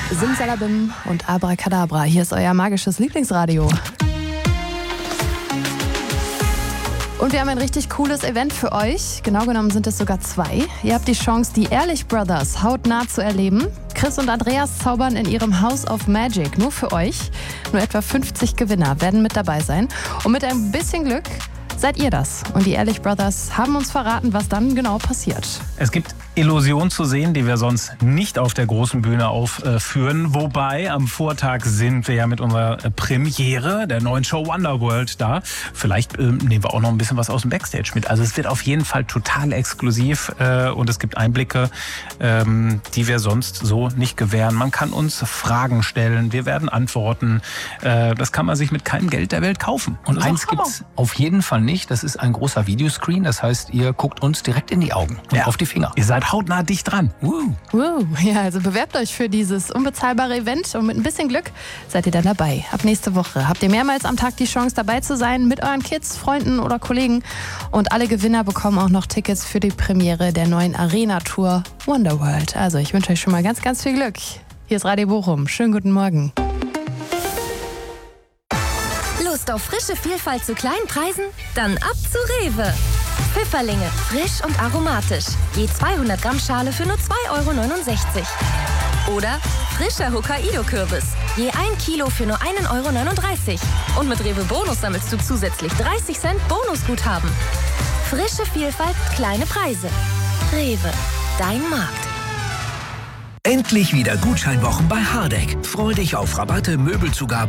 Simsalabim und Abracadabra. Hier ist euer magisches Lieblingsradio. Und wir haben ein richtig cooles Event für euch. Genau genommen sind es sogar 2. Ihr habt die Chance, die Ehrlich Brothers hautnah zu erleben. Chris und Andreas zaubern in ihrem House of Magic nur für euch. Nur etwa 50 Gewinner werden mit dabei sein. Und mit ein bisschen Glück seid ihr das. Und die Ehrlich Brothers haben uns verraten, was dann genau passiert. Es gibt Illusionen zu sehen, die wir sonst nicht auf der großen Bühne aufführen. Wobei, am Vortag sind wir ja mit unserer Premiere der neuen Show Wonderworld da. Vielleicht nehmen wir auch noch ein bisschen was aus dem Backstage mit. Also es wird auf jeden Fall total exklusiv und es gibt Einblicke, die wir sonst so nicht gewähren. Man kann uns Fragen stellen, wir werden antworten. Das kann man sich mit keinem Geld der Welt kaufen. Und eins gibt's auf jeden Fall nicht. Das ist ein großer Videoscreen. Das heißt, ihr guckt uns direkt in die Augen und auf die Finger. Ihr seid hautnah dicht dran. Ja, also bewerbt euch für dieses unbezahlbare Event und mit ein bisschen Glück seid ihr dann dabei. Ab nächste Woche habt ihr mehrmals am Tag die Chance, dabei zu sein mit euren Kids, Freunden oder Kollegen. Und alle Gewinner bekommen auch noch Tickets für die Premiere der neuen Arena-Tour Wonderworld. Also ich wünsche euch schon mal ganz, ganz viel Glück. Hier ist Radio Bochum. Schönen guten Morgen. Lust auf frische Vielfalt zu kleinen Preisen? Dann ab zu Rewe. Pfifferlinge, frisch und aromatisch. Je 200 Gramm Schale für nur 2,69 €. Oder frischer Hokkaido-Kürbis. Je 1 Kilo für nur 1,39 €. Und mit Rewe Bonus sammelst du zusätzlich 30 Cent Bonusguthaben. Frische Vielfalt, kleine Preise. Rewe, dein Markt. Endlich wieder Gutscheinwochen bei Hardegg. Freu dich auf Rabatte, Möbelzugabe